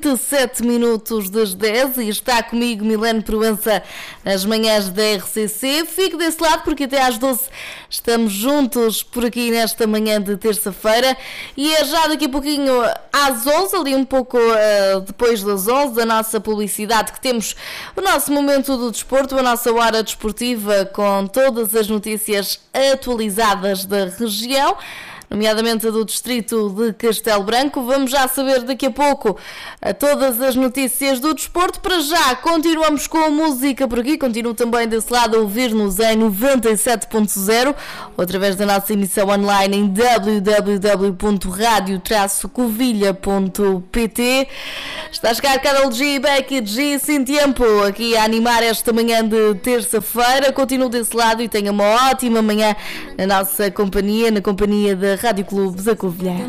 7 minutos das 10 e está comigo Milene Proença nas manhãs da RCC. Fique desse lado porque até às 12 estamos juntos por aqui nesta manhã de terça-feira e é já daqui a pouquinho às 11, ali um pouco depois das 11, da nossa publicidade, que temos o nosso momento do desporto, a nossa hora desportiva com todas as notícias atualizadas da região, nomeadamente a do distrito de Castelo Branco. Vamos já saber daqui a pouco todas as notícias do desporto. Para já, continuamos com a música por aqui. Continuo também desse lado a ouvir-nos em 97.0 ou através da nossa emissão online em www.radio-covilha.pt. Está a chegar Karol G, Becky G, Sem Tempo, aqui a animar esta manhã de terça-feira. Continuo desse lado e tenha uma ótima manhã na nossa companhia, na companhia da Rádio Clube da Covilhã.